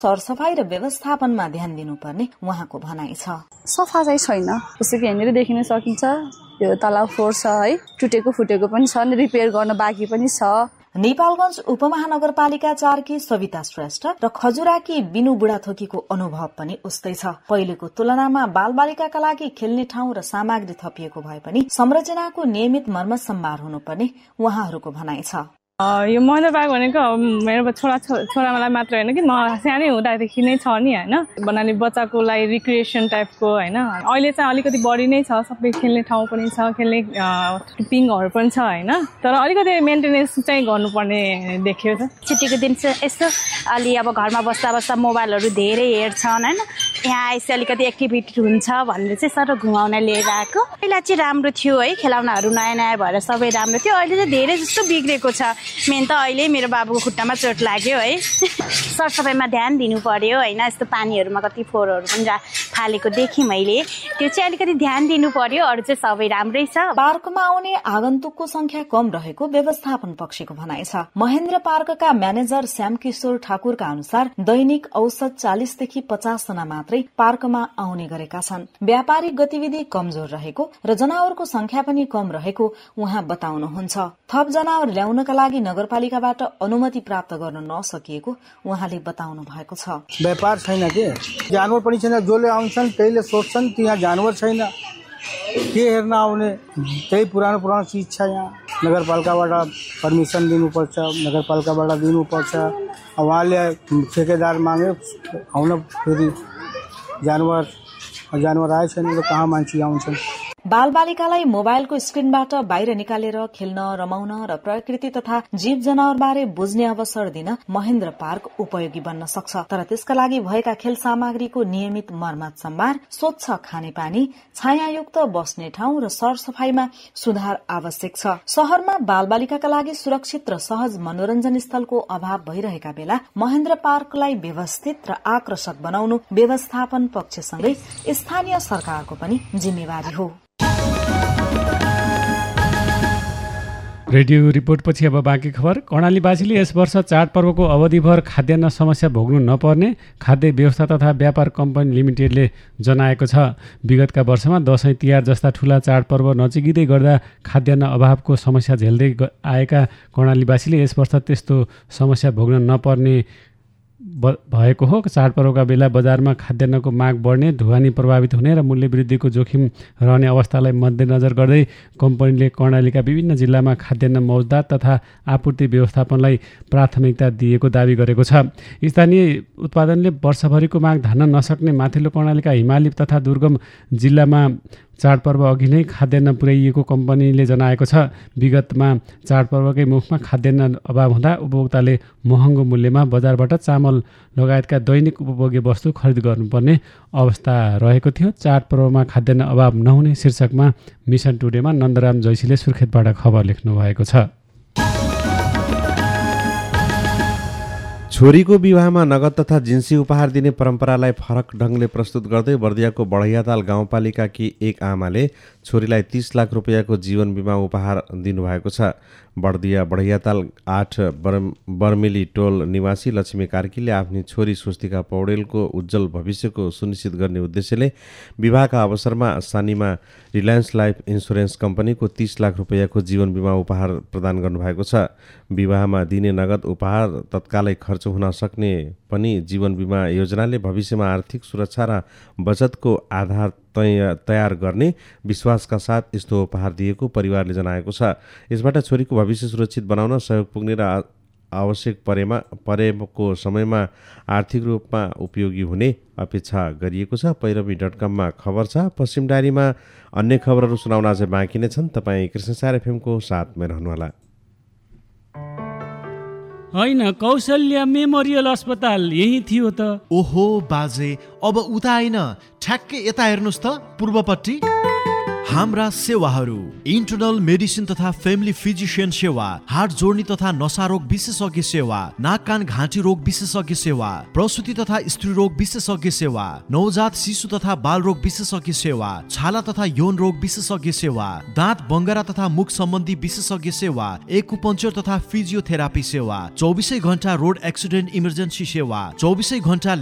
सरसफाई र व्यवस्थापनमा ध्यान दिनुपर्ने उहाँको भनाइ छ। सफा चाहिँ छैन, जस्तो कि यहाँनिर देखिन सकिन्छ यो तला फोहोर छ है, टुटेको फुटेको पनि छ, रिपेयर गर्न बाँकी पनि छ। नेपालगञ्ज उपमहानगरपालिका 4 की सविता श्रेष्ठ र खजुराकी बिनु बुढाथोकीको अनुभव पनि उस्तै छ। पहिलेको तुलनामा बालबालिकाका लागि खेल्ने ठाउँ र सामग्री थपिएको भए पनि संरचनाको नियमित मर्मत सम्भार हुनुपर्ने उहाँहरूको भनाइ छ। यो महेन्द्र पार्क भनेको मेरो छोरालाई मात्र होइन कि म सानै हुँदादेखि नै छ नि होइन, भन्नाले बच्चाको लागि रिक्रिएसन टाइपको होइन। अहिले चाहिँ अलिकति बढी नै छ, सबै खेल्ने ठाउँ पनि छ, खेल्ने पिङहरू पनि छ होइन, तर अलिकति मेन्टेनेन्स चाहिँ गर्नुपर्ने देखियो छ। छुट्टीको दिन चाहिँ यस्तो अलि अब घरमा बस्दा बस्दा मोबाइलहरू धेरै हेर्छन् होइन, यहाँ आएपछि अलिकति एक्टिभिटी हुन्छ भनेर चाहिँ सर घुमाउन लिएर आएको। पहिला चाहिँ राम्रो थियो है, खेलाउनाहरू नयाँ नयाँ भएर सबै राम्रो थियो, अहिले चाहिँ धेरै जस्तो बिग्रेको छ। मेन त अहिले मेरो बाबुको खुट्टामा चोट लाग्यो है, सरसफाइमा ध्यान दिनु पर्यो होइन। यस्तो पानीहरूमा कति फोहोरहरू पनि फालेको देखेँ मैले, त्यो चाहिँ अलिकति ध्यान दिनु पर्यो, अरू चाहिँ सबै राम्रै छ। पार्कमा आउने आगन्तुकको संख्या कम रहेको व्यवस्थापन पक्षको भनाइ छ। महेन्द्र पार्कका म्यानेजर श्यामकिशोर ठाकुरका अनुसार दैनिक औसत 40 देखि 50 जना मात्रै पार्कमा आउने गरेका छन्। व्यापारिक गतिविधि कमजोर रहेको र जनावरको संख्या पनि कम रहेको उहाँ बताउनुहुन्छ। थप जनावर ल्याउनका लागि नगरपालिकाबाट अनुमति प्राप्त गर्न नसकिएको उहाँले बताउनु भएको छ। व्यापार छैन के, जानवर पनि छैन, जसले आउँछन् त्यहीले सोध्छन् त्यहाँ जानवर छैन, के हेर्न आउने, त्यही पुरानो चिज छ। यहाँ नगरपालिकाबाट पर्मिसन दिनुपर्छ, नगरपालिकाबाट दिनुपर्छ, उहाँले ठेकेदार मागे आउन, फेरि जानवर आए छैन त कहाँ मान्छे आउँछन्। बालबालिकालाई मोबाइलको स्क्रिनबाट बाहिर निकालेर खेल्न, रमाउन र प्रकृति तथा जीव जनावरबारे बुझ्ने अवसर दिन महेन्द्र पार्क उपयोगी बन्न सक्छ, तर त्यसका लागि भएका खेल सामग्रीको नियमित मर्मत सम्भार, स्वच्छ खानेपानी, छायायुक्त बस्ने ठाउँ र सरसफाईमा सुधार आवश्यक छ। शहरमा बालबालिकाका लागि सुरक्षित र सहज मनोरञ्जन स्थलको अभाव भइरहेका बेला महेन्द्र पार्कलाई व्यवस्थित र आकर्षक बनाउनु व्यवस्थापन पक्षसँगै स्थानीय सरकारको पनि जिम्मेवारी हो। रेडियो रिपोर्टपछि अब बाँकी खबर। कर्णालीवासीले यस वर्ष चाडपर्वको अवधिभर खाद्यान्न समस्या भोग्नु नपर्ने खाद्य व्यवस्था तथा व्यापार कम्पनी लिमिटेडले जनाएको छ। विगतका वर्षमा दशैं तिहार जस्ता ठूला चाडपर्व नजिकै गर्दा खाद्यान्न अभावको समस्या झेल्दै आएका कर्णालीवासीले यस वर्ष त्यस्तो समस्या भोग्न नपर्ने भएको हो। चाडपर्वका बेला बजारमा खाद्यान्नको माग बढ्ने, ढुवानी प्रभावित हुने र मूल्य वृद्धिको जोखिम रहने अवस्थालाई मध्यनजर गर्दै कम्पनीले कर्णालीका विभिन्न जिल्लामा खाद्यान्न मौजदात तथा आपूर्ति व्यवस्थापनलाई प्राथमिकता दिएको दावी गरेको छ। स्थानीय उत्पादनले वर्षभरिको माग धान्न नसक्ने माथिल्लो कर्णालीका हिमाली तथा दुर्गम जिल्लामा चाडपर्व अघि नै खाद्यान्न पुर्याइएको कम्पनीले जनाएको छ। विगतमा चाडपर्वकै मुखमा खाद्यान्न अभाव हुँदा उपभोक्ताले महँगो मूल्यमा बजारबाट चामल लगायतका दैनिक उपभोग्य वस्तु खरिद गर्नुपर्ने अवस्था रहेको थियो। चाडपर्वमा खाद्यान्न अभाव नहुने शीर्षकमा मिसन टुडेमा नन्दराम जैसीले सुर्खेतबाट खबर लेख्नु भएको छ। छोरीको विवाहमा नगद तथा जिन्सी उपहार दिने परम्परालाई फरक ढङ्गले प्रस्तुत गर्दै बर्दियाको बढैयाताल गाउँपालिकाकी एक आमाले छोरीलाई 30 लाख रुपियाँको जीवन बिमा उपहार दिनुभएको छ। बर्दिया बढैयाताल 8 बर्मेली टोल निवासी लक्ष्मी कार्कीले आफ्नी छोरी स्वस्तिका पौडेलको उज्जवल भविष्यको सुनिश्चित गर्ने उद्देश्यले विवाहका अवसरमा सानीमा रिलायन्स लाइफ इन्सुरेन्स कम्पनीको 30 लाख रुपियाँको जीवन बिमा उपहार प्रदान गर्नुभएको छ। विवाहमा दिने नगद उपहार तत्कालै खर्च हुन सक्ने पनि जीवन बिमा योजनाले भविष्यमा आर्थिक सुरक्षा र बचतको आधार तयार गर्ने विश्वासका साथ यस्तो उपहार दिएको परिवारले जनाएको छ। यसबाट छोरीको भविष्य सुरक्षित बनाउन सहयोग पुग्ने र आवश्यक परेको समयमा आर्थिक रूपमा उपयोगी हुने अपेक्षा गरिएको छ। पैरवी.com खबर छ। पश्चिम डायरीमा अन्य खबरहरू सुनाउन अझै बाँकी नै छन्। तपाईँ कृष्णसार एफएमको साथमा रहनुहोला। होइन, कौशल्या मेमोरियल अस्पताल यही थियो त। ओहो बाजे, अब उता होइन, ठ्याक्कै यता हेर्नुहोस् त, पूर्वपट्टि। हाम्रा सेवाहरू: इन्टर्नल मेडिसिन तथा फ्यामिली फिजिशियन सेवा, हार्ट जोड्ने तथा नसा रोग विशेषज्ञ सेवा, नाक कान घाँटी रोग विशेषज्ञ सेवा, प्रसुति तथा स्त्री रोग विशेषज्ञ सेवा, नवजात शिशु तथा बाल रोग विशेषज्ञ सेवा, छाला तथा यौन रोग विशेषज्ञ सेवा, दाँत बङ्गरा तथा मुख सम्बन्धी विशेषज्ञ सेवा, एक्युपंक्चर तथा फिजियोथेरापी सेवा, 24 घण्टा रोड एक्सिडेन्ट इमर्जेन्सी सेवा, 24 घण्टा